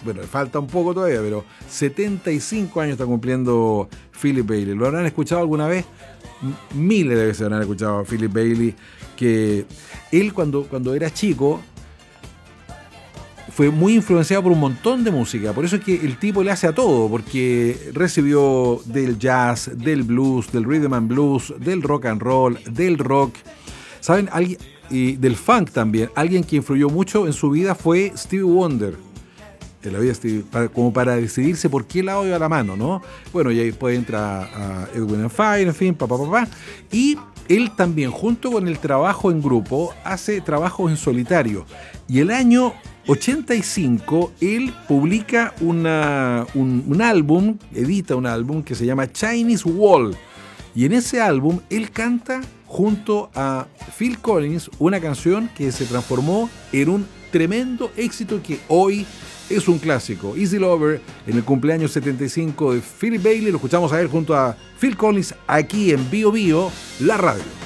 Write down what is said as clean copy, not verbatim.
bueno, falta un poco todavía, pero 75 años está cumpliendo Philip Bailey. ¿Lo habrán escuchado alguna vez? Miles de veces habrán escuchado a Philip Bailey, que él cuando era chico fue muy influenciado por un montón de música, por eso es que el tipo le hace a todo, porque recibió del jazz, del blues, del rhythm and blues, del rock and roll, del rock, ¿saben? Y del funk también. Alguien que influyó mucho en su vida fue Stevie Wonder. En la vida como para decidirse por qué lado iba la mano, ¿no? Bueno, y ahí después entra a Edwin and Fire, en fin, y él también, junto con el trabajo en grupo, hace trabajos en solitario. Y el año 85, él publica un álbum, edita un álbum que se llama Chinese Wall. Y en ese álbum, él canta junto a Phil Collins una canción que se transformó en un tremendo éxito que hoy es un clásico. Easy Lover, en el cumpleaños 75 de Philip Bailey. Lo escuchamos a él junto a Phil Collins aquí en Bio Bio, la radio.